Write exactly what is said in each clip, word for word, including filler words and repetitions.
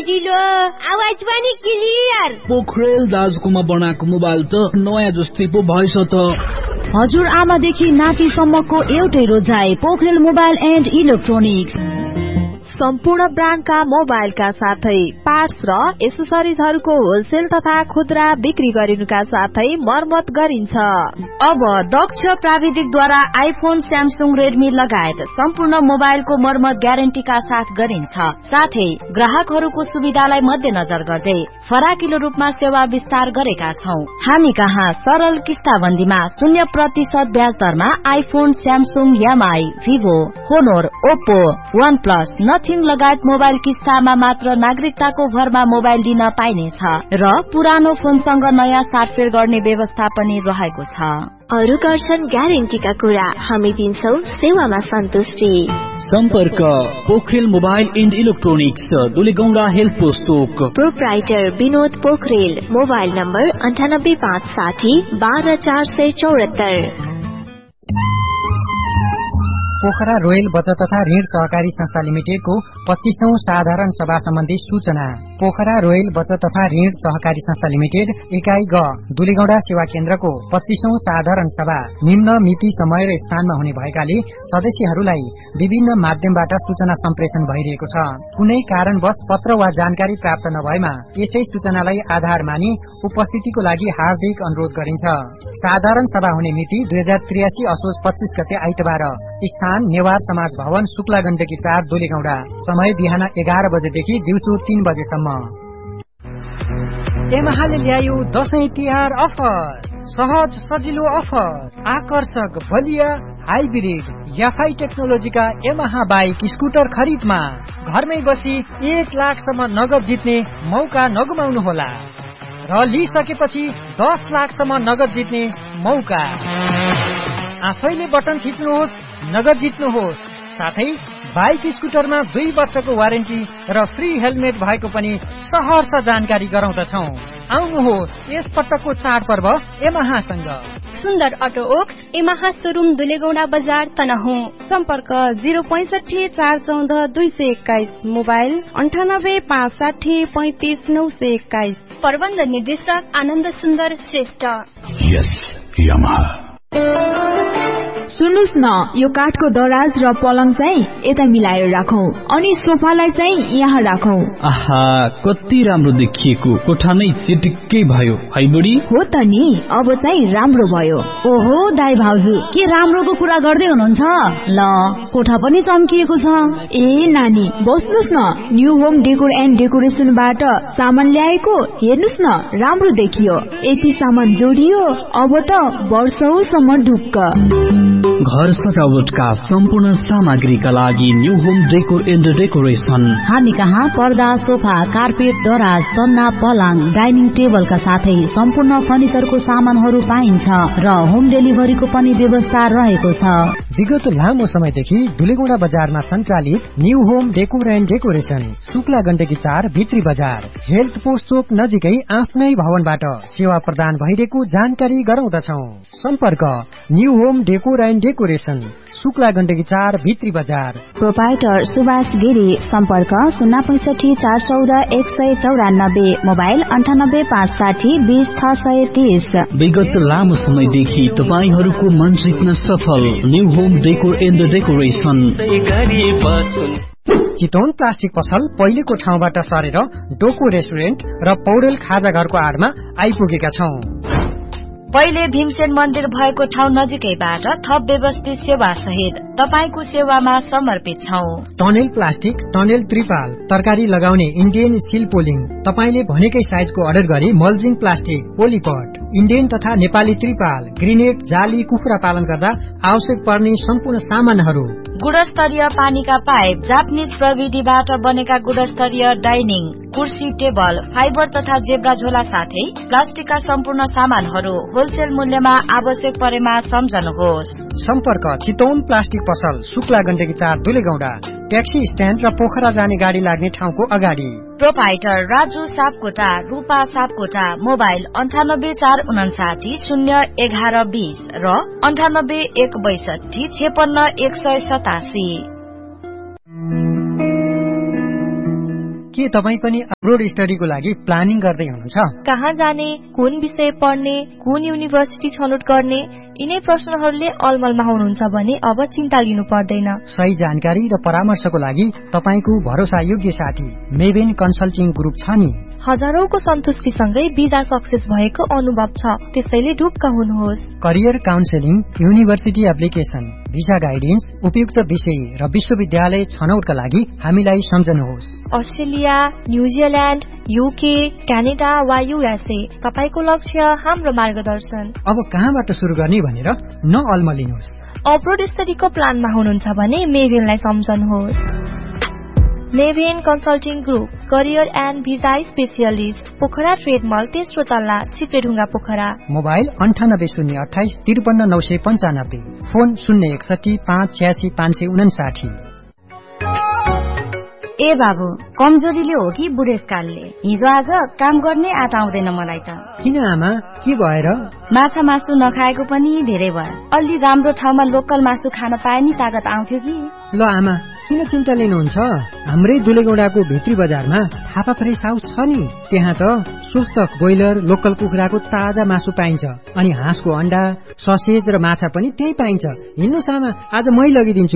सजिलो, आवाज पनि क्लियर। पोखरेल दाजुकोमा बनाएको मोबाइल त नयाँ जस्तै पो भएछ त। हजुर आमादेखि नातिसम्मको एउटै रोजाइ, पोखरेल मोबाइल एन्ड इलेक्ट्रोनिक्स। सम्पूर्ण ब्रान्डका मोबाइलका साथै पार्ट्स र एसेसरिजहरूको होलसेल तथा खुद्रा बिक्री गरिनुका साथै मर्मत गरिन्छ। अब दक्ष प्राविधिकद्वारा आइफोन, स्यामसुङ, रेडमी लगायत सम्पूर्ण मोबाइलको मर्मत ग्यारेन्टीका साथ गरिन्छ। साथै ग्राहकहरूको सुविधालाई मध्यनजर गर्दै फराकिलो रूपमा सेवा विस्तार गरेका छौं। हामी कहाँ सरल किस्ताबन्दीमा शून्य प्रतिशत ब्याज दरमा iPhone, Samsung, MI, Vivo, होनोर, Oppo, one plus, nothing लगायत मोबाइल किस्तामा मात्र नागरिकताको भरमा मोबाइल दिन पाइनेछ र पुरानो फोनसँग नयाँ साटफेर गर्ने व्यवस्था पनि रहेको छ। अरु गर्छन् ग्यारेन्टीका कुरा, हामी दिन्छौ सेवामा सन्तुष्टि। सम्पर्क Pokharel mobile and electronics, Dulegaunda health post Chowk. Proprietor Vinod Pokharel, mobile number अन्ठानब्बे पाँच साठी बाह्र चार सय चौरात्तर। पोखरा रोयल बचत तथा ऋण सहकारी संस्था लिमिटेडको पच्चीसौं साधारण सभा सम्बन्धी सूचना। पोखरा रोयल बचत तथा ऋण सहकारी संस्था लिमिटेड इकाई ग दुलेगौंडा सेवा केन्द्रको पच्चीसौं साधारण सभा निम्न मिति, समय र स्थानमा हुने भएकाले सदस्यहरूलाई विभिन्न माध्यमबाट सूचना सम्प्रेषण भइरहेको छ। कुनै कारणवश पत्र वा जानकारी प्राप्त नभएमा यसै सूचनालाई आधार मानि उपस्थितिको लागि हार्दिक अनुरोध गरिन्छ। साधारण सभा हुने मिति दुई हजार त्रियासी असोज पच्चीस गते आइतबार। स्थान नेवार समाज भवन, शुक्ला गण्डकी चार, दुलेगौंडा। समय बिहान एघार बजेदेखि दिउँसो तीन बजेसम्म। एमाहाले ल्यायो दशैं तिहार अफर, सहज सजिलो अफर, आकर्षक बलिया हाइब्रिड याफाई टेक्नोलोजीका एमाहा बाइक स्कुटर खरिदमा घरमै बसी एक लाखसम्म नगद जित्ने मौका नगुमाउनुहोला र लिइसकेपछि दस लाखसम्म नगद जित्ने मौका। आफैले बटन थिच्नुहोस्, नगद जित्नुहोस्। साथै बाइक स्कुटरमा दुई वर्षको वारेन्टी र फ्री हेलमेट भएको पनि सहर्ष जानकारी गराउँदछौ। आउनुहोस् यस पटकको चाडपर्व एमाहासँग। सुन्दर अटो ओक्स, एमाहा सोरुम, दुलेगौंडा बजार, तनहुँ। सम्पर्क जिरो पैंसठी चार चौध दुई सय एक्काइस, मोबाइल अन्ठानब्बे पाँच साठी पैंतिस नौ सय एक्काइस। प्रबन्ध निर्देशक आनन्द सुन्दर श्रेष्ठ। यस यामाहा। सुन्नुस् न, यो काठको दराज र पलङ चाहिँ यता मिलाएर राखौं अनि सोफालाई चाहिँ यहाँ राखौं। आहा, कति राम्रो देखिएको, कोठा नै चिटिक्कै भयो है बुढी। हो त नि, अब चाहिँ राम्रो भयो। ओहो दाइ भाउजू, के राम्रोको कुरा गर्दै हुनुहुन्छ? ल, कोठा पनि चम्किएको छ। ए नानी, बस्नुस् न, न्यू होम डेकोर एन्ड डेकोरेसनबाट सामान ल्याएको, हेर्नुस् न, राम्रो देखियो। यति सामान जोडियो, अब त वर्षौसम्म ढुक्क। घर सजावटका सम्पूर्ण सामग्रीका लागि new home decor and decoration. हामी कहाँ पर्दा, सोफा, कार्पेट, दराज, तन्ना, पलङ, डाइनिङ टेबलका साथै सम्पूर्ण फर्निचरको सामानहरू पाइन्छ र होम डेलिभरीको पनि व्यवस्था रहेको छ। विगत लामो समयदेखि दुलेगौंडा बजारमा सञ्चालित new home decor and decoration, Shukla Gandaki चार, भित्री बजार, हेल्थ पोस्ट चोक नजिकै आफ्नै भवनबाट सेवा प्रदान भइरहेको जानकारी गराउँदछौ। सम्पर्क new home decor and decoration, Shukla Gandaki चार, भित्री बजार। प्रोपाइटर सुभाष गिरी, सम्पर्क शून्य पैंसठी चार चौध एक सय चौरानब्बे, मोबाइल अन्ठानब्बे पाँच साठी बीस छ सय तीस। विगत लामो समयदेखि तपाईहरूको मन जित्न सफल new home decor and decoration. Chitwan plastic पसल पहिलेको ठाउँबाट सरेर डोको रेस्टुरेन्ट र पौडेल खाजा घरको आडमा आइपुगेका छौं। पहिले भीमसेन मन्दिर भएको ठाउँ नजिकैबाट थप व्यवस्थित सेवा सहित तपाईको सेवामा समर्पित छौं। टनेल प्लास्टिक, टनेल त्रिपाल, तरकारी लगाउने इन्डियन स्टिल पोलिङ, तपाईले भनेकै साइजको अर्डर गरी मल्जिङ प्लास्टिक, पोलिपट, इन्डियन तथा नेपाली त्रिपाल, ग्रेनेड, जाली, कुखुरा पालन गर्दा आवश्यक पर्ने सम्पूर्ण सामानहरू, गुणस्तरीय पानीका पाइप, जापानिज प्रविधिबाट बनेका गुणस्तरीय डाइनिङ, कुर्सी, टेबल, फाइबर तथा जेब्रा झोला साथै प्लास्टिकका सम्पूर्ण सामानहरू होलसेल मूल्यमा आवश्यक परेमा सम्झनुहोस्। सम्पर्क चितवन प्लास्टिक पसल, शुक्ला गण्डकी चार, दुलेगौंडा, ट्याक्सी स्ट्यान्ड र पोखरा जाने गाडी लाग्ने ठाउँको अगाडि। प्रोपाइटर राजु सापकोटा, रूपा सापकोटा, मोबाइल अन्ठानब्बे चार उनासाठी शून्य एघार बीस र अन्ठानब्बे एक बैसठी छेपन्न एक सय सतासी। के तपाई पनि अब्रोड स्टडीको लागि प्लानिङ गर्दै हुनुहुन्छ? कहाँ जाने, कुन विषय पढ्ने, कुन युनिभर्सिटी छनौट गर्ने, यिनै प्रश्नहरूले अलमलमा हुनुहुन्छ भने अब चिन्ता लिनु पर्दैन। सही जानकारी र परामर्शको लागि तपाईको भरोसायोग्य साथी मेभेन कन्सल्टिङ ग्रुप छ नि। हजारौंको सन्तुष्टिसँगै भिजा सक्सेस भएको अनुभव छ, त्यसैले ढुक्क हुनुहोस्। Career counselling, university application, visa guidance, उपयुक्त विषय र विश्वविद्यालय छनौटका लागि हामीलाई सम्झनुहोस्। अस्ट्रेलिया, न्युजिल्यान्ड, युके, क्यानाडा वा युएसए, तपाईको लक्ष्य हाम्रो मार्गदर्शन। अब कहाँबाट सुरु गर्ने भनेर नअल्मलिनुहोस्। अब्रोड स्टडीको प्लानमा हुनुहुन्छ भने मेभेनलाई सम्झनुहोस्। मेभेन consulting group, career and visa specialist, Pokhara trade मल, तेस्रो तल्ला, छिप्रेढुङ्गा, पोखरा। मोबाइल अन्ठानब्बे शून्य अठाइस त्रिपन्न नौ सय पन्चानब्बे, फोन शून्य एकसठी पाँच छ्यासी पाँच सय उनासाठी। ए बाबु, कमजोरीले हो कि बुढेसकालले? हिजो आज काम गर्ने आँट आउँदैन मलाई त। किन आमा, के भएर? माछा मासु नखाएको पनि धेरै भयो। अलि राम्रो ठाउँमा लोकल मासु खान पाए नि तागत आउँथ्यो कि। ल आमा, किन चिन्ता लिनुहुन्छ? हाम्रै दुलेगौडाको भित्री बजारमा थापा फ्रेस हाउस छ नि, त्यहाँ त स्वस्थ ब्रोइलर लोकल कुखुराको ताजा मासु पाइन्छ, अनि हाँसको अण्डा, ससेज र माछा पनि त्यही पाइन्छ। हिँड्नुस् आमा, आज मै लगिदिन्छु।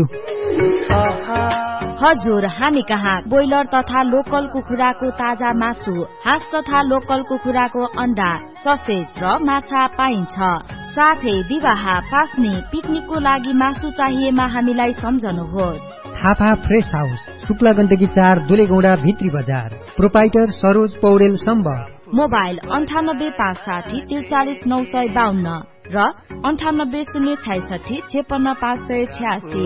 हजुर, हामी कहाँ ब्रोइलर तथा लोकल कुखुराको ताजा मासु, हाँस तथा लोकल कुखुराको अण्डा, ससेज र माछा पाइन्छ। साथै विवाह, पास्ने, पिकनिकको लागि मासु चाहिएमा हामीलाई सम्झनुहोस्। थापा फ्रेस हाउस, शुक्ला गण्डकी चार, दुलेगौडा भित्री बजार। प्रोपाइटर सरोज पौडेल सम्बर। मोबाइल अन्ठानब्बे पाँच साठी त्रिचालिस नौ सय बाहन्न र अन्ठानब्बे शून्य छैसठी छेपन्न पाँच सय छ्यासी।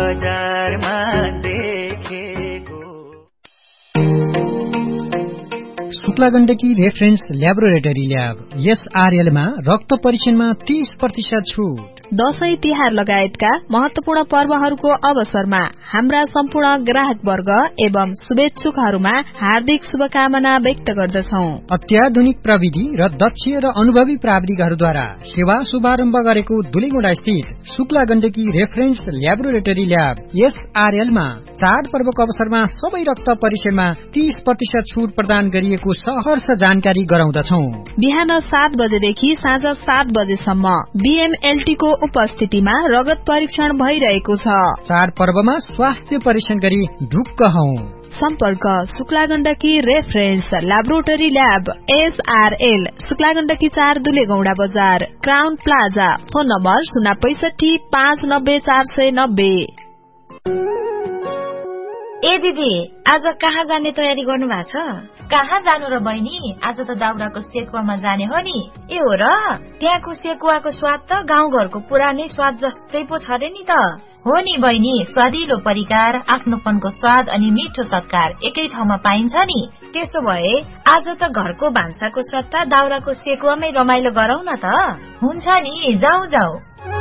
Shukla Gandaki reference laboratory lab, एसआरएलमा रक्त परीक्षणमा तीस प्रतिशत छुट। दशैं तिहार लगायतका महत्वपूर्ण पर्वहरूको अवसरमा हाम्रा सम्पूर्ण ग्राहक वर्ग एवं शुभेच्छुकहरूमा हार्दिक शुभकामना व्यक्त गर्दछौ। अत्याधुनिक प्रविधि र दक्ष र अनुभवी प्राविधिकहरूद्वारा सेवा शुभारम्भ गरेको दुलेगौडा स्थित Shukla Gandaki reference laboratory lab एसआरएलमा चाडपर्वको अवसरमा सबै रक्त परीक्षणमा तीस प्रतिशत छुट प्रदान गरिएको सहर्ष जानकारी गराउँदछौ। बिहान सात बजेदेखि साँझ सात बजेसम्म बीएमएलटी को उपस्थितिमा रगत परीक्षण भइरहेको छ। चाडपर्वमा स्वास्थ्य परीक्षण गरी ढुक्क हौ। सम्पर्क Shukla Gandaki reference laboratory lab SRL, Shukla Gandaki चार, दुलेगौडा बजार, क्राउन प्लाजा। फोन नम्बर शून्य पैसठी पाँच नब्बे चार सय नब्बे। ए दिदी, आज कहाँ जाने तयारी गर्नु भएको छ? कहाँ जानु र बहिनी, आज त दाउराको सेकुवामा जाने हो नि। ए हो र, त्यहाँको सेकुवाको स्वाद त गाउँघरको पुरानै स्वाद जस्तै पो छ रे नि त। हो नि बहिनी, स्वादिलो परिकार, आफ्नोपनको स्वाद अनि मिठो सत्कार एकै ठाउँमा पाइन्छ नि। त्यसो भए आज त घरको भान्साको सट्टा दाउराको सेकुवामै रमाइलो गरौँ न त। हुन्छ नि, जाऊ जाऊ।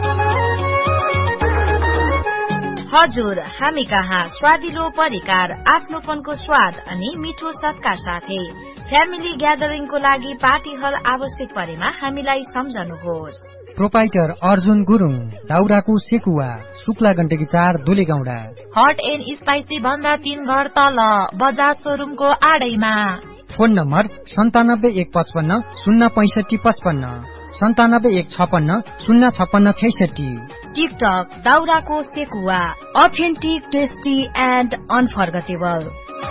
हजुर, हामी कहाँ स्वादिलो परिकार, आफ्नोपनको स्वाद अनि मिठो सत्कार साथै फ्यामिली ग्यादरिङको लागि पार्टी हल आवश्यक परेमा हामीलाई सम्झनुहोस्। प्रोपाइटर अर्जुन गुरुङ, दाउराको सेकुवा, शुक्ला गण्डकी चार, दुलेगौडा। हट एन्ड स्पाइसी भन्दा तीन घर तल, बजाज सोरुमको आडैमा। फोन नम्बर सन्तानब्बे एक पचपन्न शून्य पैसठी पचपन्न, सन्तानब्बे एक छपन्न शून्य छपन्न छैसठी। टिकटक दाउराको sekuwa, authentic, tasty and unforgettable.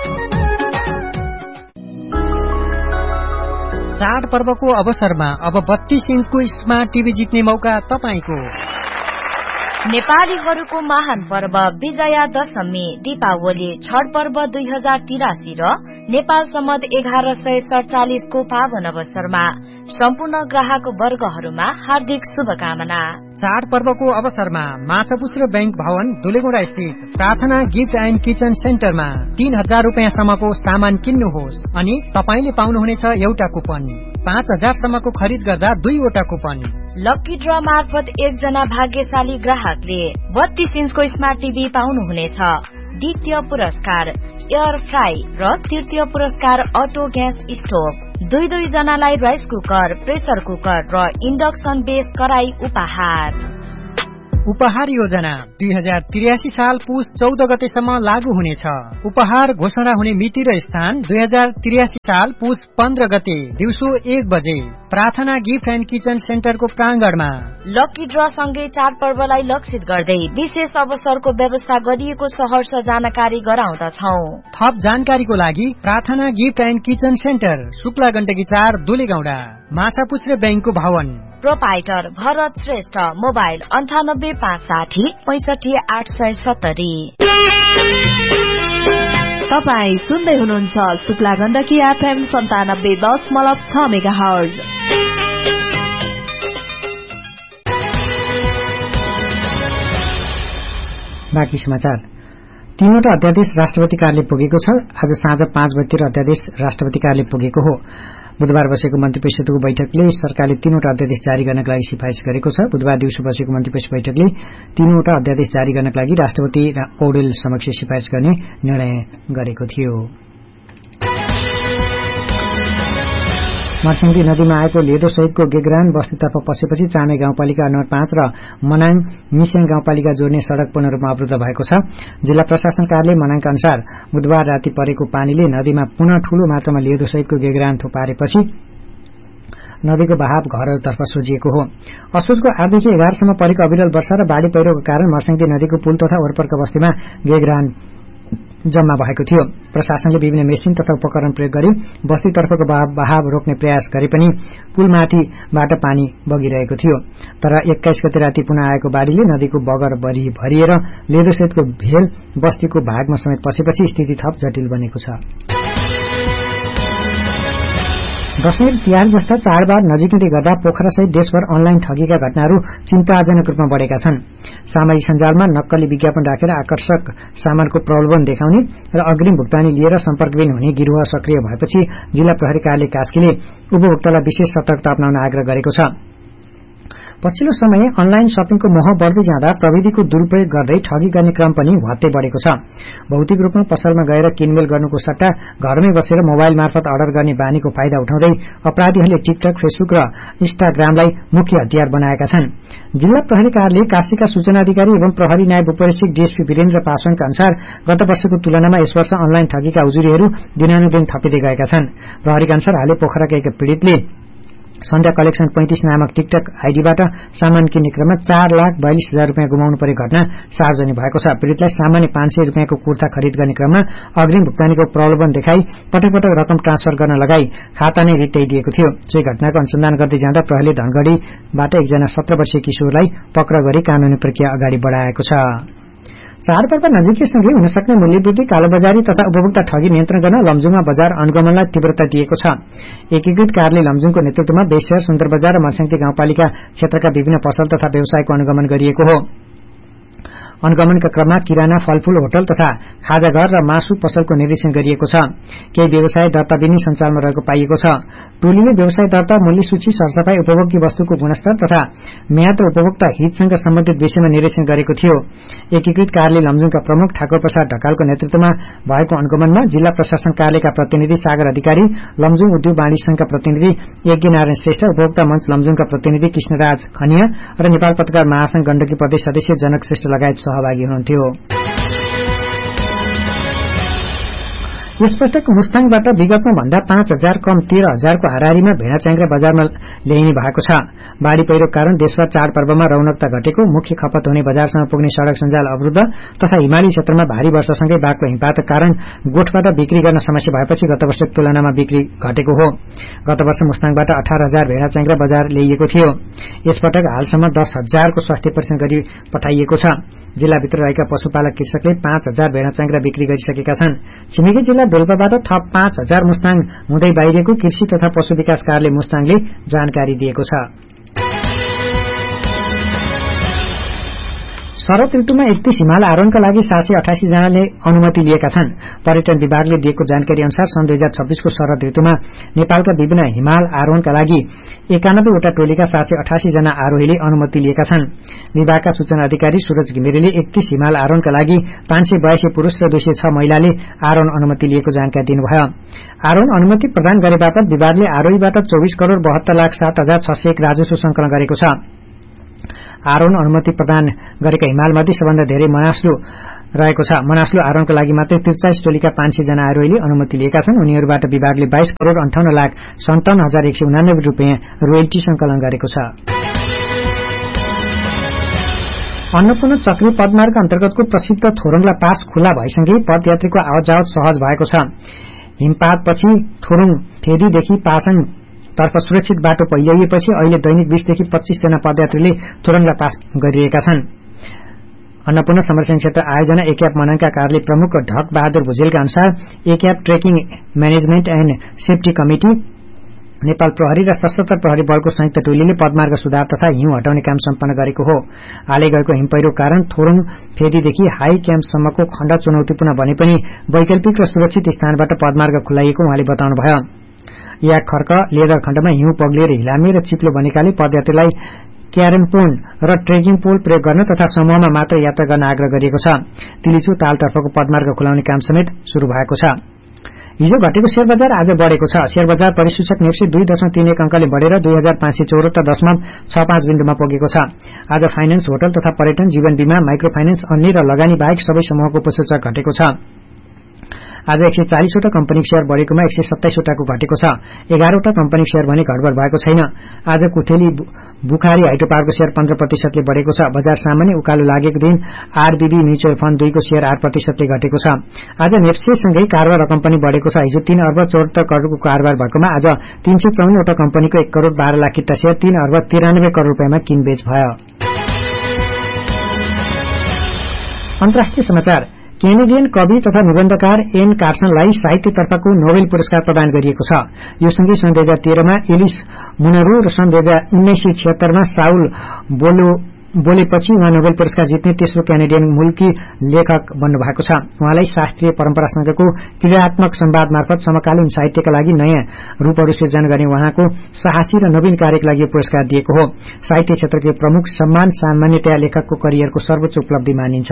चाडपर्वको अवसरमा अब बत्तीस इन्चको स्मार्ट टिभी जित्ने मौका तपाईको। नेपालीहरूको महान पर्व विजया दशमी, दीपावली, छठ पर्व दुई हजार तिरासी र नेपाल सम्मत एघार सय सडचालिसको पावन अवसरमा सम्पूर्ण ग्राहक वर्गहरूमा हार्दिक शुभकामना। चाडपर्वको अवसरमा माछापुस र बैंक भवन दुलेगौडा स्थित प्रार्थना गिफ्ट एन्ड किचन सेन्टरमा तीन हजार रुपियाँसम्मको सामान किन्नुहोस् अनि तपाईले पाउनुहुनेछ एउटा कुपन। पाँच हजार सम्मको खरिद गर्दा दुईवटा कुपन। लकी ड्र मार्फत एकजना भाग्यशाली ग्राहकले बत्तीस इन्चको स्मार्ट टिभी पाउनुहुनेछ। द्वितीय पुरस्कार एयर फ्राई र तृतीय पुरस्कार अटो ग्यास स्टोभ। दुई दुई जनालाई राइस कुकर, प्रेसर कुकर र इन्डक्सन बेस कराई उपहार। उपहार योजना दुई हजार त्रियासी साल पुस चौध गतेसम्म लागू हुनेछ। उपहार घोषणा हुने मिति र स्थान दुई हजार त्रियासी साल पुस पन्ध्र गते दिउँसो एक बजे प्रार्थना gift and kitchen सेन्टरको प्राङ्गणमा। Lucky draw सँगै चाडपर्वलाई लक्षित गर्दै विशेष अवसरको व्यवस्था गरिएको सहर्ष जानकारी गराउँदछौ। थप जानकारीको लागि प्रार्थना gift and kitchen centre Shukla Gandaki चार दुलेगौडा माछापुच्छ्रे बैंकको भवन। प्रोपाइटर भरत श्रेष्ठ। मोबाइल अन्ठानब्बे पाँच साठी पैसठी आठ सय सत्तरी। तपाई सुन्दै हुनुहुन्छ शुक्ला गण्डकी एफएम सन्तानब्बे दशमलव छ मेगा हर्ज। बाँकी समाचार। तीनवटा अध्यादेश राष्ट्रपति कार्यालय पुगेको छ। आज साँझ पाँच बजेतिर अध्यादेश राष्ट्रपति कार्यालय पुगेको हो। बुधबार बसेको मन्त्री परिषदको बैठकले सरकारले तीनवटा अध्यादेश जारी गर्नका लागि सिफारिस गरेको छ। बुधबार दिउँसो बसेको मन्त्री परिषद बैठकले तीनवटा अध्यादेश जारी गर्नका लागि राष्ट्रपति पौडेल समक्ष सिफारिस गर्ने निर्णय गरेको थियो। मर्स्याङ्दी नदीमा आएको लेदो सहितको गेगरान बस्तीतर्फ पसेपछि चामे गाउँपालिका नम्बर पाँच र मनाङ मिस्याङ गाउँपालिका जोड्ने सड़क पूर्ण रूपमा अवरुद्ध भएको छ। जिल्ला प्रशासन कार्यालय मनाङका अनुसार बुधबार राति परेको पानीले नदीमा पुनः ठूलो मात्रामा लेदो सहितको गेगरान थुपारेपछि नदीको बहाव घरहरूतर्फ सोझिएको हो। असोजको आठदेखि एघारसम्म परेको अविरल वर्षा र बाढ़ी पहिरोको कारण मर्स्याङ्दी नदीको पुल तथा वरपरका बस्तीमा गेगरान जम्मा भएको थियो। प्रशासनले विभिन्न मेसिन तथा उपकरण प्रयोग गरी बस्तीतर्फको बहाव रोक्ने प्रयास गरे पनि पुलमाथिबाट पानी बगिरहेको थियो। तर एक्काइस गते राति पुनः आएको बाढ़ीले नदीको बगर बरी भरिएर लेदोसहितको भेल बस्तीको भागमा समेत पसेपछि स्थिति थप जटिल बनेको छ। दशैं तिहार जस्ता चाडबाड नजिकै गर्दा पोखरासहित देशभर अनलाइन ठगीका घटनाहरू चिन्ताजनक रूपमा बढेका छन्। सामाजिक सञ्जालमा नक्कली विज्ञापन राखेर आकर्षक सामानको प्रलोभन देखाउने र अग्रिम भुक्तानी लिएर सम्पर्कविहीन हुने गिरोह सक्रिय भएपछि जिल्ला प्रहरी कार्यालय कास्कीले उपभोक्तालाई विशेष सतर्कता अपनाउन आग्रह गरेको छ। पछिल्लो समय अनलाइन शपिङको मोह बढ्दै जाँदा प्रविधिको दुरूपयोग गर्दै ठगी गर्ने क्रम पनि भत्तै बढेको छ। भौतिक रूपमा पसलमा गएर किनमेल गर्नुको सट्टा घरमै बसेर मोबाइल मार्फत अर्डर गर्ने बानीको फाइदा उठाउँदै अपराधीहरूले टिकटक, फेसबुक र इन्स्टाग्रामलाई मुख्य हतियार बनाएका छन्। जिल्ला प्रहरी कार्यालय काशीका सूचना अधिकारी एवं प्रहरी नायब उपरीक्षक डीएसपी वीरेन्द्र पासवानका अनुसार गत वर्षको तुलनामा यस वर्ष अनलाइन ठगीका उजुरीहरू दिनानुदिन थपिँदै गएका छन्। प्रहरीका अनुसार हालै पोखराका एक पीड़ितले सन्ध्या कलेक्सन पैंतिस नामक टिकटक आईडीबाट सामान किन्ने क्रममा चार लाख बयालिस हजार रूपियाँ गुमाउनु परेको घटना सार्वजनिक भएको छ। पीड़ितलाई सामान्य पाँच सय रूपियाँको कुर्ता खरिद गर्ने क्रममा अग्रिम भुक्तानीको प्रलोभन देखाई पटक पटक रकम ट्रान्सफर गर्न लगाई खाता नै रित्याइदिएको थियो। सोही घटनाको अनुसन्धान गर्दै जाँदा प्रहरीले धनगढ़ीबाट एकजना सत्र वर्षीय किशोरलाई पक्राउ गरी कानूनी प्रक्रिया अगाडि बढ़ाएको छ। चाडपर्व नजिकैसँगै हुन सक्ने मूल्यवृद्धि, कालोबजारी तथा उपभोक्ता ठगी नियन्त्रण गर्न लमजुङमा बजार अनुगमनलाई तीव्रता दिएको छ। एकीकृत कार्यालय लमजुङको नेतृत्वमा बेसर, सुन्दर बजार र मर्स्याङ्दी गाउँपालिका क्षेत्रका विभिन्न पसल तथा व्यवसायको अनुगमन गरिएको हो। अनुगमनका क्रममा किराना, फलफूल, होटल तथा खाजाघर र मासु पसलको निरीक्षण गरिएको छ। केही व्यवसाय दर्ताविहीन सञ्चालनमा रहेको पाइएको छ। टोलीले व्यवसाय दर्ता, मूल्य सूची, सरसफाई, उपभोग्य वस्तुको गुणस्तर तथा म्याद र उपभोक्ता हितसँग सम्बन्धित विषयमा निरीक्षण गरेको थियो। एकीकृत कार्यालय लमजुङका प्रमुख ठाकुर प्रसाद ढकालको नेतृत्वमा भएको अनुगमनमा जिल्ला प्रशासन कार्यालयका प्रतिनिधि सागर अधिकारी, लमजुङ उद्योग वाणिज्य संघका प्रतिनिधि यज्ञ नारायण श्रेष्ठ, उपभोक्ता मञ्च लमजुङका प्रतिनिधि कृष्णराज खनिया र नेपाल पत्रकार महासंघ गण्डकी प्रदेश सदस्य जनक श्रेष्ठ लगायत सहभागी हुनुहुन्थ्यो। यसपटक मुस्ताङबाट विगतमा भन्दा पाँच हजार कम तेह्र हजारको हाराहारीमा भेडा च्याङ्ग्रा बजारमा ल्याइने भएको छ। बाढ़ी पहिरोको कारण देशभर चाडपर्वमा रौनकता घटेको, मुख्य खपत हुने बजारसम्म पुग्ने सड़क सञ्जाल अवरुद्ध तथा हिमाली क्षेत्रमा भारी वर्षासँगै बाघको हिमपातका कारण गोठबाट बिक्री गर्न समस्या भएपछि गत वर्षको तुलनामा बिक्री घटेको हो। गत वर्ष मुस्ताङबाट अठार हजार भेडा च्याङ्ग्रा बजार ल्याइएको थियो। यसपटक हालसम्म दस हजारको स्वास्थ्य परीक्षण गरी पठाइएको छ। जिल्लाभित्र रहेका पशुपालक कृषकले पाँच हजार भेडा च्याङ्ग्रा बिक्री गरिसकेका छन्। छिमेकी जिल्ला डोल्पाबाट थप पाँच हजार मुस्ताङ हुँदै बाहिरिएको कृषि तथा पशु विकास कार्यालय मुस्ताङले जानकारी दिएको छ। शरद ऋतुमा एकतीस हिमाल आरोहणका लागि सात सय अठासी जनाले अनुमति लिएका छन्। पर्यटन विभागले दिएको जानकारी अनुसार सन् दुई हजार छब्बीसको शरद ऋतुमा नेपालका विभिन्न हिमाल आरोहणका लागि एकानब्बेवटा टोलीका सात सय अठासी जना आरोहीले अनुमति लिएका छन्। विभागका सूचना अधिकारी सूरज घिमिरेले एकतीस हिमाल आरोहणका लागि पाँच सय बयासी पुरूष र दुई सय छ महिलाले आरोहण अनुमति लिएको जानकारी दिनुभयो। आरोहण अनुमति प्रदान गरे बापत विभागले आरोहीबाट चौबिस करोड़ बहत्तर लाख सात हजार छ सय एक राजस्व संकलन गरेको छ। आरोहण अनुमति प्रदान गरेका हिमालमध्ये सबभन्दा धेरै मनास्लु रहेको छ। मनास्लु आरोहणको लागि मात्रै त्रिचालिस टोलीका पाँच सय जना आरोहीले अनुमति लिएका छन्। उनीहरूबाट विभागले बाइस करोड़ अन्ठाउन्न लाख सन्ताउन्न हजार एक सय उनानब्बे रुपियाँ रोयल्टी संकलन गरेको छ। अन्नपूर्ण चक्री पदमार्ग अन्तर्गतको प्रसिद्ध थोरङला पास खुला भएसँगै पदयात्रीको आवत जावत सहज भएको छ। हिमपातपछि थोरङ फेदीदेखि पासाङ तर्फ सुरक्षित बाटो पहिल्याइएपछि अहिले दैनिक बीस देखि पच्चीस जना पदयात्रीले थोरङला पास गरिरहेका छन्। अन्नपूर्ण संरक्षण क्षेत्र आयोजना एक्याप मनाङका कार्यालय प्रमुख ढक बहादुर भुजेलका अनुसार एक्याप trekking management and safety committee, Nepal प्रहरी र सशस्त्र प्रहरी बलको संयुक्त टोलीले पदमार्ग सुधार तथा हिउँ हटाउने काम सम्पन्न गरेको हो। हालै गएको हिमपहिरो कारण थोरङ फेदीदेखि हाई क्याम्पसम्मको खण्ड चुनौतीपूर्ण भने पनि वैकल्पिक र सुरक्षित स्थानबाट पदमार्ग खुलाइएको उहाँले बताउनुभयो। या खर्क लेदर खण्डमा हिउँ पग्लिएर हिलामे र चिप्लो बनेकाले पदयात्रीलाई क्यारम पोन र ट्रेकिङ पोल प्रयोग गर्न तथा समूहमा मात्र यात्रा गर्न आग्रह गरिएको छ। तिलिचो तालतर्फको पदमार्ग खुलाउने काम समेत शुरू भएको छ। हिजो घटेको शेयर बजार आज बढ़ेको छ। शेयर बजार परिसूचक नेप्से दुई दशमलव तीन एक अंकले बढ़ेर दुई हजार पाँच सय चौहत्तर दशमलव छ पाँच बिन्दुमा पुगेको छ। आज फाइनान्स, होटल तथा पर्यटन, जीवन बीमा, माइक्रो फाइनान्स, अन्य र लगानी बाहेक सबै समूहको उपसूचक घटेको छ। आज एक सय चालीसवटा कम्पनी शेयर बढ़ेकोमा एक सय सत्ताइसवटाको घटेको छ। एघारवटा कम्पनी शेयर भने घटबड़ भएको छैन। आज कुथेली बुखारी हाइड्रोपावरको शेयर पन्ध्र प्रतिशतले बढ़ेको छ। बजार सामान्य उकालो लागेको दिन आरबीबी म्युचुअल फण्ड दुईको शेयर आठ प्रतिशतले घटेको छ। आज नेप्सेसँगै कारोबार रकम पनि बढ़ेको छ। हिजो तीन अर्ब चौहत्तर करोड़को कारोबार भएकोमा आज तीन सय चौवन्नवटा कम्पनीको एक करोड़ बाह्र लाख किता शेयर तीन अर्ब तिरानब्बे करोड़ रूपियाँमा किनबेच भयो। अन्तर्राष्ट्रिय समाचार। केनेडियन कवि तथा निबन्धकार एन कार्सनलाई साहित्यतर्फको नोबेल पुरस्कार प्रदान गरिएको छ। यो सँगै सन् दुई हजार तेह्रमा एलिस मुनरो र सन् दुई हजार उन्नाइस सय छिहत्तरमा साउल बोलो बोलेपछि उहाँ नोबेल पुरस्कार जित्ने तेस्रो क्यानेडियन मूलकी लेखक बन्नु भएको छ। उहाँलाई शास्त्रीय परम्परासँगको क्रियात्मक संवाद मार्फत समकालीन साहित्यका लागि नयाँ रूपहरू सिर्जना गर्ने उहाँको साहसी र नवीन कार्यका लागि यो पुरस्कार दिएको हो। साहित्य क्षेत्रको प्रमुख सम्मान सामान्यतया लेखकको करियरको सर्वोच्च उपलब्धि मानिन्छ।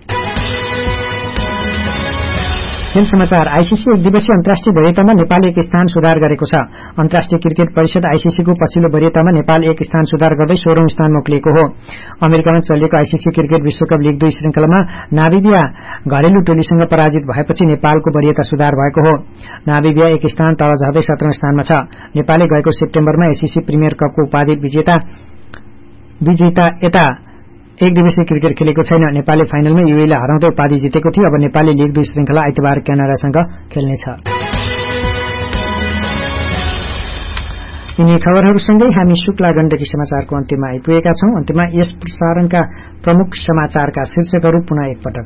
खेल समाचार। आईसीसी एक दिवसीय अन्तर्राष्ट्रिय वरियतामा नेपाल एक स्थान सुधार गरेको छ। अन्तर्राष्ट्रिय क्रिकेट परिषद आईसीसीको पछिल्लो वरियतामा नेपाल एक स्थान सुधार गर्दै सोह्रौं स्थानमा उक्लिएको हो। अमेरिकामा चलिएको आईसीसी क्रिकेट विश्वकप लीग दुई श्रृंखलामा नामिबिया घरेलु टोलीसँग पराजित भएपछि नेपालको वरियता सुधार भएको हो। नामिबिया एक स्थान तल झर्दै सत्रौं स्थानमा छ। नेपालले गएको सेप्टेम्बरमा एसीसी प्रिमियर कपको उपाधि विजेता विजेता यता एक दिवसीय क्रिकेट खेलेको छैन। नेपालले फाइनलमा यूएईलाई हराउँदै उपाधि जितेको थियो। अब नेपालले लीग दुई श्रृंखला आइतबार क्यानाडासँग खेल्नेछ। यिनी खबरहरूसँगै हामी शुक्ला गण्डकी समाचारको अन्त्यमा आइपुगेका छौं। अन्त्यमा यस प्रसारणका प्रमुख समाचारका शीर्षकहरू पुनः एकपटक।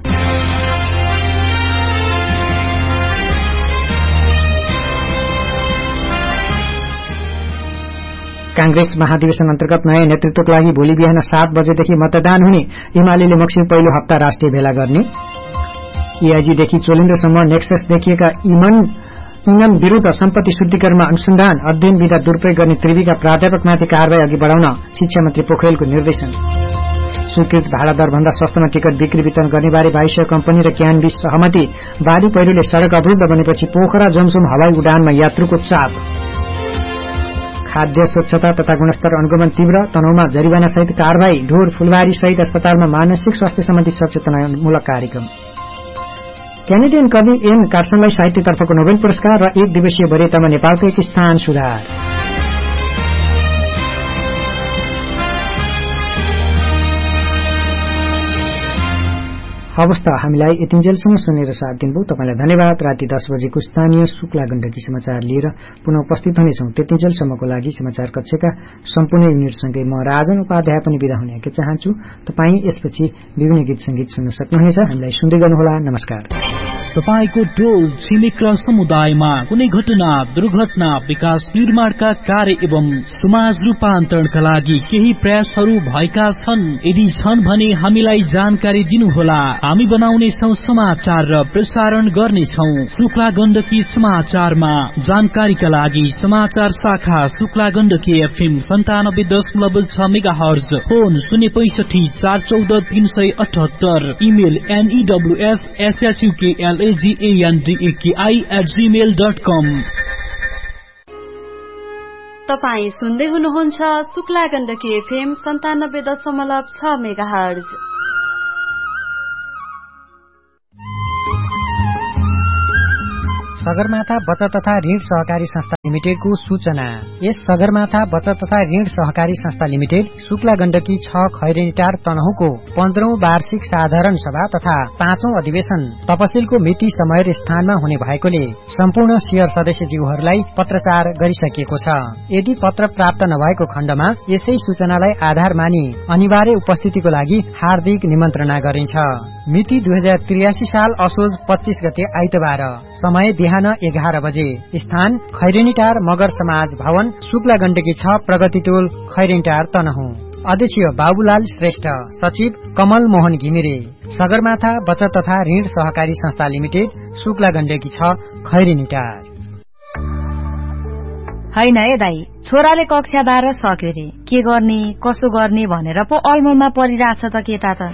कांग्रेस महाधिवेशन अन्तर्गत नयाँ नेतृत्वको लागि भोलि बिहान सात बजेदेखि मतदान हुने। एमालेले मक्सिर पहिलो हप्ता राष्ट्रिय भेला गर्ने। एआईजीदेखि चोलेन्द्रसम्म नेक्सस देखिएका इमन इनम विरूद्ध सम्पत्ति शुद्धिकरणमा अनुसन्धान अध्ययन विधा दुरूपयोग गर्ने त्रिवीका प्राध्यापकमाथि कारवाही अघि बढ़ाउन शिक्षा मन्त्री पोखरेलको निर्देशन। स्वीकृत भाडा दर भन्दा सस्तोमा टिकट बिक्री वितरण गर्ने बारे बाइस कम्पनी र क्यान बीच सहमति। बाढी पहिरोले सड़क अवरुद्ध बनेपछि पोखरा जमसुम हवाई उडानमा यात्रुको चाप। खाद्य स्वच्छता तथा गुणस्तर अनुगमन तीव्र। तनहुमा जरिवाना सहित कारवाही। ढोर फुलबारी सहित अस्पतालमा मानसिक स्वास्थ्य सम्बन्धी सचेतनामूलक कार्यक्रम। क्यानेडियन कवि एन कार्सनलाई साहित्यतर्फको नोबेल पुरस्कार र एक दिवसीय वरियतामा नेपालको एक स्थान सुधार। हवस् त हामीलाई यतिन्जेलसम्म सुनेर साथ दिनुभयो तपाईलाई धन्यवाद। राति दस बजेको स्थानीय शुक्ला गण्डकी समाचार लिएर पुनः उपस्थित हुनेछौं। त्यतिन्जेलसम्मको लागि समाचार कक्षका सम्पूर्ण युनिटसँगै म राजन उपाध्याय पनि बिदा हुने के चाहन्छु। तपाई यसपछि विभिन्न गीत संगीत सुन्न सक्नुहुनेछ। हामीलाई सुन्दै गर्नुहोला। नमस्कार। तपाईको टोल छिमेक र समुदायमा कुनै घटना, दुर्घटना, विकास निर्माणका कार्य एवं समाज रूपान्तरणका लागि केही प्रयासहरू भएका छन्। यदि छन् भने हामीलाई जानकारी दिनुहोला। हामी बनाउनेछौं समाचार र प्रसारण गर्नेछौं। शुक्ला गण्डकी समाचारमा जानकारीका लागि समाचार शाखा शुक्ला गण्डकी एफएम सन्तानब्बे दशमलव छ मेगा हर्ज। फोन शून्य पैंसठी चार चौध तीन सय अठहत्तर। इमेल एनईडब्ल्यूएस एसएचयूकेएलएजीएनडीएकेआई एट जीमेल डट कम। तपाई सुन्दै हुनुहुन्छ शुक्ला गण्डकी एफएम सन्तानब्बे दशमलव छ मेगाहर्ज। सगरमाथा बचत तथा ऋण सहकारी संस्था लिमिटेडको सूचना। यस सगरमाथा बचत तथा ऋण सहकारी संस्था लिमिटेड शुक्ला गण्डकी छ खैरेनीटार तनहुको पन्ध्रौं वार्षिक साधारण सभा तथा पाँचौं अधिवेशन तपसिलको मिति समय र स्थानमा हुने भएकोले सम्पूर्ण शेयर सदस्यज्यूहरूलाई पत्रचार गरिसकिएको छ। यदि पत्र प्राप्त नभएको खण्डमा यसै सूचनालाई आधार मानि अनिवार्य उपस्थितिको लागि हार्दिक निमन्त्रणा गरिन्छ। मिति दुई हजार त्रियासी साल असोज पच्चीस गते आइतबार। समय बिहान एघार बजे। स्थान खैरेनीटार मगर समाज भवन शुक्ला गण्डकी छ प्रगति टोल खैरेनीटार तनहुँ। अध्यक्ष बाबुलाल श्रेष्ठ, सचिव कमल मोहन घिमिरे। सगरमाथा बचत तथा ऋण सहकारी संस्था लिमिटेड शुक्ला गण्डकी छ खैरेनीटार। हैन ए दाई, छोराले कक्षा बाह्र सक्यो रे, के गर्ने कसो गर्ने भनेर पो अलमलमा परिरहेछ त केटा त।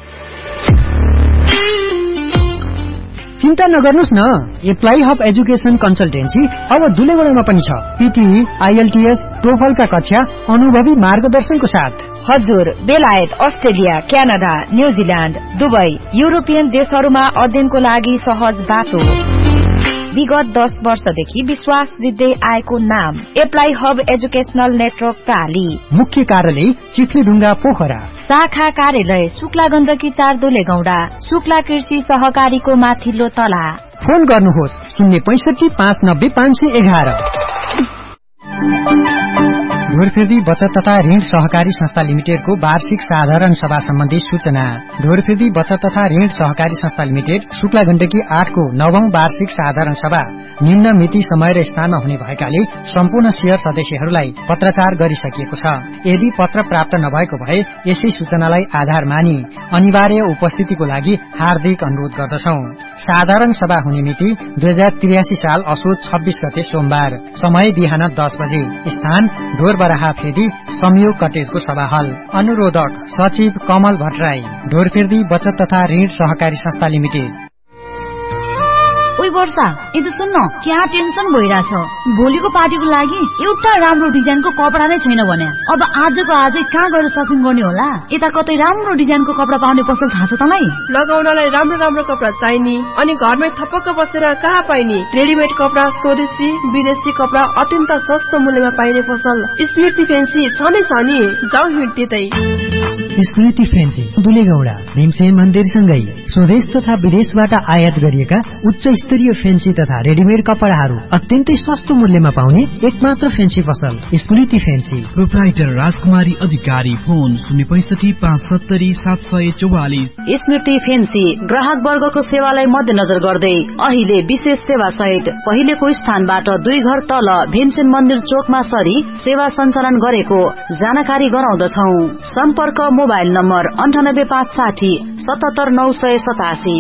चिन्ता नगर्नुस् न, एप्लाई हब एजुकेसन कन्सल्टेन्सी अब दुलेगडामा पनि छ। पीटी, आईएलटीएस, टोफलका कक्षा अनुभवी मार्गदर्शनको साथ। हजुर, बेलायत, Australia, Canada, New Zealand, Dubai, European देशहरूमा अध्ययनको लागि सहज बाटो। विगत दस वर्षदेखि विश्वास दिँदै आएको नाम एप्लाई हब एजुकेशनल नेटवर्क प्राली। मुख्य कार्यालय चिफ्लीढुङ्गा पोखरा। शाखा कार्यालय शुक्ला गण्डकी चार दुलेगौडा, शुक्ला कृषि सहकारीको माथिल्लो तला। फोन गर्नुहोस् शून्य पैंसठी पाँच नब्बे पाँच सय एघार। ढोरफिर्दी बचत तथा ऋण सहकारी संस्था लिमिटेडको वार्षिक साधारण सभा सम्बन्धी सूचना। ढोरफिर्दी बचत तथा ऋण सहकारी संस्था लिमिटेड शुक्ला गण्डकी आठको नवौं वार्षिक साधारण सभा निम्न मिति समय र स्थानमा हुने भएकाले सम्पूर्ण शेयर सदस्यहरूलाई पत्रचार गरिसकिएको छ। यदि पत्र प्राप्त नभएको भए यसै सूचनालाई आधार मानि अनिवार्य उपस्थितिको लागि हार्दिक अनुरोध गर्दछौ। साधारण सभा हुने मिति दुई हजार त्रियासी साल असोज छब्बीस गते सोमबार। समय बिहान दस बजे। स्थान ढोर बराहा फेदी संयोग कटेजको सभा हल। अनुरोधक सचिव कमल भट्टराई, ढोरफिर्दी बचत तथा ऋण सहकारी संस्था लिमिटेड। ओइ वर्षा, यदि सुन्न क्या टेन्सन भइरहेछ। भोलिको पार्टीको लागि एउटा राम्रो डिजाइनको कपडा नै छैन भने अब आजको आजै कहाँ गएर सपिङ गर्ने होला? यता कतै राम्रो डिजाइनको कपडा पाउने पसल थाहा छ तँलाई? लगाउनलाई राम्रो राम्रो कपडा चाहिने अनि घरमै थपक्क बसेर कहाँ पाइने? रेडिमेड कपडा, स्वदेशी विदेशी कपडा अत्यन्त सस्तो मूल्यमा पाइने पसल स्मृति फेन्सी छ नै छ नि। जाऊ हिँड त्यतै। स्मृति फेन्सी दुलेगौडा भीमसेन मन्दिरसँगै स्वदेश तथा विदेशबाट आयात गरिएका उच्च स्तरीय फेन्सी तथा रेडिमेड कपडाहरू अत्यन्तै सस्तो मूल्यमा पाउने एकमात्र फेन्सी पसल स्मृति फेन्सी। प्रोप्राइटर राजकुमारी अधिकारी। फोन शून्य पैंसठी पाँच सत्तरी सात सय चौवालिस। स्मृति फेन्सी ग्राहक वर्गको सेवालाई मध्यनजर गर्दै अहिले विशेष सेवा सहित पहिलेको स्थानबाट दुई घर तल भीमसेन मन्दिर चोकमा सरी सेवा सञ्चालन गरेको जानकारी गराउँदछौ। सम्पर्क मोबाइल नम्बर अन्ठानब्बे पाँच साठी सतहत्तर नौ सय सतासी।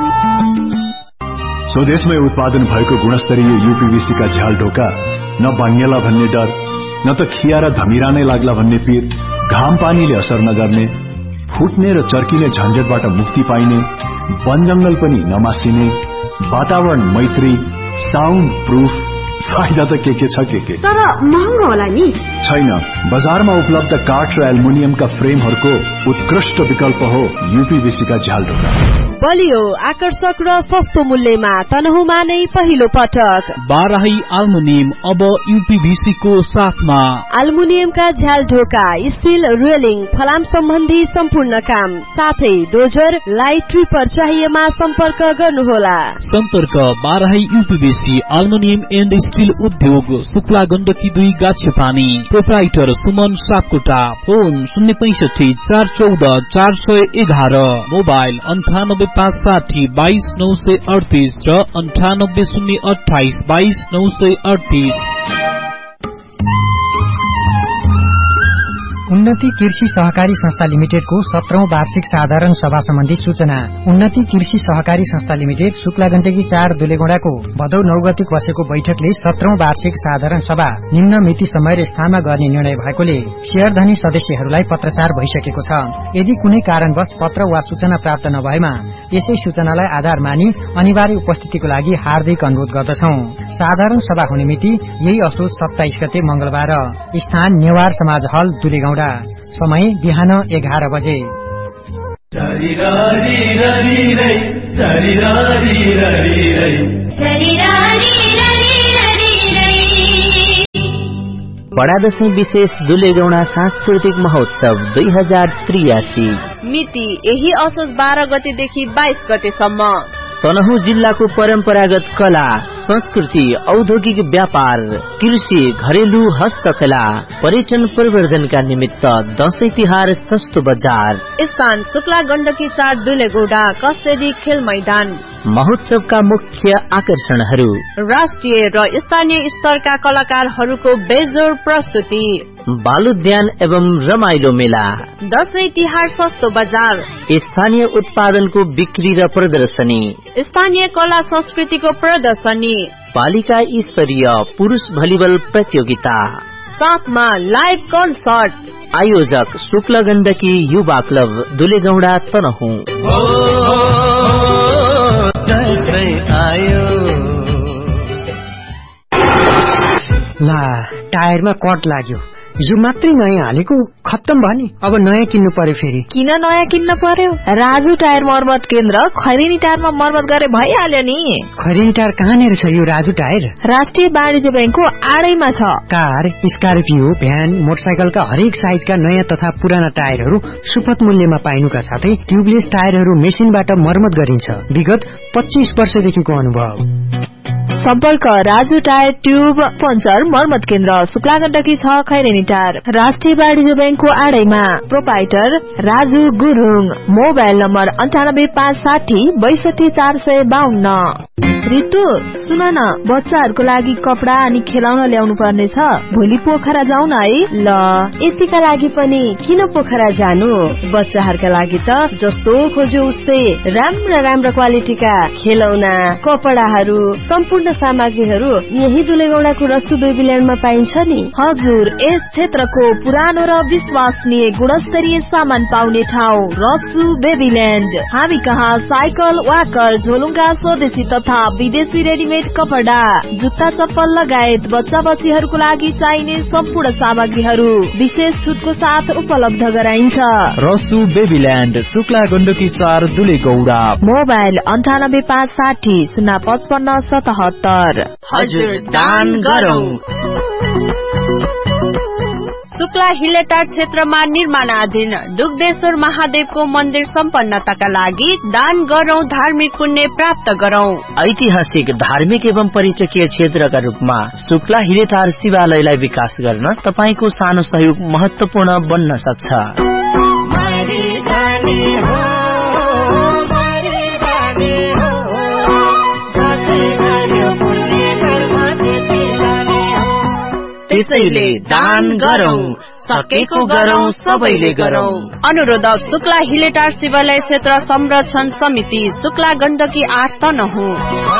स्वदेशमै उत्पादन भएको गुणस्तरीय यूपीवीसी का झ्याल ढोका न भाङ्गेला भन्ने डर, न त खिया र धमिरा नै लाग्ला भन्ने पीर, घाम पानीले असर नगर्ने, फुट्ने र चर्किने झन्झटबाट मुक्ति पाइने, वन जंगल पनि नमासिने, वातावरण मैत्री, साउन्ड प्रूफ, फाइदा त के के छ के के तर महँगो होला नि? छैन, बजारमा उपलब्ध काठ र एल्युमिनियमका फ्रेमहरूको उत्कृष्ट विकल्प हो यूपीवीसी का झ्याल ढोका। बलियो, आकर्षक र सस्तो मूल्यमा तनहुमा नै पहिलो पटक बाराही एल्युमिनियम अब यूपीवीसी को साथमा। एल्युमिनियमका झ्याल ढोका, स्टील रेलिङ, फलाम सम्बन्धी सम्पूर्ण काम साथै डोजर, लाइट ट्रिपर चाहिएमा सम्पर्क गर्नुहोला। सम्पर्क Barahi UPVC aluminium and steel उद्योग, शुक्ला गण्डकी दुई गाछेपानी। प्रोप्राइटर सुमन सापकोटा। फोन शून्य पैंसठी चार चौध चार सय एघार। मोबाइल अन्ठानब्बे पाँच साठी बाइस नौ सय अडतिस र अन्ठानब्बे शून्य अठाइस बाइस नौ सय अडतिस। उन्नति कृषि सहकारी संस्था लिमिटेडको सत्रौं वार्षिक साधारण सभा सम्बन्धी सूचना। उन्नति कृषि सहकारी संस्था लिमिटेड शुक्ला गण्डकी चार दुलेगौंडाको भदौ नौ गते बसेको बैठकले सत्रौं वार्षिक साधारण सभा निम्न मिति समय र स्थानमा गर्ने निर्णय भएकोले शेयरधनी सदस्यहरूलाई पत्रचार भइसकेको छ। यदि कुनै कारणवश पत्र वा सूचना प्राप्त नभएमा यसै सूचनालाई आधार मानी अनिवार्य उपस्थितिको लागि हार्दिक अनुरोध गर्दछौ। साधारण सभा हुने मिति यही असोज सत्ताइस गते मंगलबार। स्थान नेवार समाज हल दुलेगौंडा। समय बिहान एघार बजे। बडा दशैं विशेष दुलेगौंडा सांस्कृतिक महोत्सव दुई हजार त्रियासी मिति यही असोज बाह्र गतेदेखि बाइस गतेसम्म। तनहुँ जिल्लाको परम्परागत कला, संस्कृति, औद्योगिक व्यापार, कृषि, घरेलु हस्तकला, पर्यटन प्रवर्धनका निमित्त दशैं तिहार सस्तो बजार। स्थान शुक्ला गण्डकी चार दुलेगौंडा कसेरी खेल मैदान। महोत्सवका मुख्य आकर्षणहरू राष्ट्रिय र स्थानीय स्तरका कलाकारहरूको बेजोर प्रस्तुति, बालोद्यान एवं रमाइलो मेला, दशैं तिहार सस्तो बजार, स्थानीय उत्पादनको बिक्री र प्रदर्शनी, स्थानीय कला संस्कृतिको प्रदर्शनी, पालिका स्तरीय पुरुष भलिबल प्रतियोगिता, साथमा लाइभ कन्सर्ट। आयोजक शुक्ला गण्डकी युवा क्लब दुलेगौंडा तनहुँ। ला टायरमा कट लाग्यो। यो मात्रै नयाँ हालेको खत्तम भयो नि। अब नयाँ किन्नु पर्यो फेरि। किन नयाँ किन्न पर्यो? राजु टायर मर्मत केन्द्र खैरेनी टायरमा मर्मत गरे भइहाल्यो नि। खैरेनी टायर कहाँनिर छ यो राजु टायर? राष्ट्रिय वाणिज्य बैंकको आडैमा छ। कार, स्कर्पियो, भ्यान, मोटरसाइकलका हरेक साइजका नयाँ तथा पुराना टायरहरू सुपथ मूल्यमा पाइनुका साथै ट्युबलेस टायरहरू मेसिनबाट मर्मत गरिन्छ। विगत पच्चीस वर्षदेखिको अनुभव। सम्पर्क राजु टायर ट्युब पञ्चर मर्मत केन्द्र शुक्ला गण्डकी छ खैरेनी टायर राष्ट्रिय वाणिज्य बैंकको आडैमा। Proprietor Raju Gurung. Mobile number अन्ठानब्बे पाँच साठी बैसठी चार सय बाहन्न। रितु सुन न, बच्चाहरूको लागि कपडा अनि खेलाउन ल्याउनु पर्ने छ। भोलि पोखरा जाउँ न है। ल यतिका लागि पनि किन पोखरा जानु? बच्चाहरूका लागि त जस्तो खोज्यो उस्तै राम्रा राम्रा क्वालिटीका खेलौना, कपडाहरू, सम्पूर्ण सामग्रीहरू यही दुलेगौंडाको रसु बेबील्याण्डमा पाइन्छ नि। हजुर, यस क्षेत्रको पुरानो र विश्वसनीय गुणस्तरीय सामान पाउने ठाउँ रसु बेबील्याण्ड। हामी कहाँ साइकल, वाकर, झोलुङ्गा, स्वदेशी तथा विदेशी रेडीमेड कपडा, जुत्ता, चप्पल लगायत बच्चा बच्चीहरूको लागि चाहिने सम्पूर्ण सामग्रीहरू विशेष छुटको साथ उपलब्ध गराइन्छ। रसु बेबील्याण्ड शुक्ला गण्डकी चार दुलेगौंडा। मोबाइल अन्ठानब्बे पाँच साठी शून्य पचपन्न सतहत्तर। हजुर दान गरौँ। शुक्ला हिलेटार क्षेत्रमा निर्माणाधीन दुग्धेश्वर महादेवको मन्दिर सम्पन्नताका लागि दान गरौँ, धार्मिक पुण्य प्राप्त गरौँ। ऐतिहासिक, धार्मिक एवं पर्यटकीय क्षेत्रका रूपमा शुक्ला हिलेटार शिवालयलाई विकास गर्न तपाईको सानो सहयोग महत्वपूर्ण बन्न सक्छ। त्यसैले दान गरौँ, सकेको गरौँ, सबैले गरौँ। अनुरोधक शुक्ला हिलेटार शिवालय क्षेत्र संरक्षण समिति शुक्ला गण्डकी आठ तनहुँ।